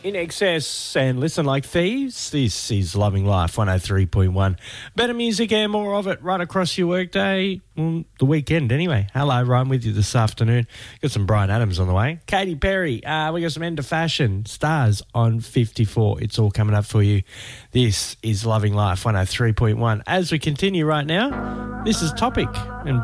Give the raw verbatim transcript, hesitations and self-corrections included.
In Excess and Listen Like Thieves. This is Loving Life one oh three point one. Better music and more of it right across your workday. Well, the weekend anyway. Hello, Ryan with you this afternoon. Got some Bryan Adams on the way. Katy Perry. Uh, we got some End of Fashion. Stars on fifty-four. It's all coming up for you. This is Loving Life one oh three point one. As we continue right now, this is Topic and